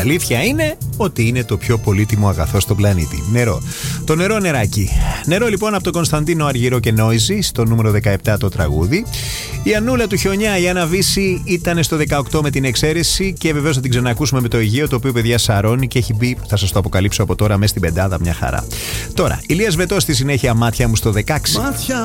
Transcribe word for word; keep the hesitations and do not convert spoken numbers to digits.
αλήθεια είναι ότι είναι το πιο πολύτιμο αγαθό στον πλανήτη. Νερό. Το νερό νεράκι. Νερό λοιπόν από τον Κωνσταντίνο Αργυρό και Νόιζη, στο νούμερο δεκαεπτά το τραγούδι. Η Ανούλα του Χιονιά, η Άννα Βύση, ήταν στο δεκαοκτώ με την εξαίρεση και βεβαίως θα την ξανακούσουμε με το Αιγαίο, το οποίο παιδιά σαρώνει και έχει μπει, θα σας το αποκαλύψω από τώρα, μέσα στην πεντάδα, μια χαρά. Τώρα, Ηλίας Βετός στη συνέχεια, μάτια μου στο δεκαέξι. Μάτια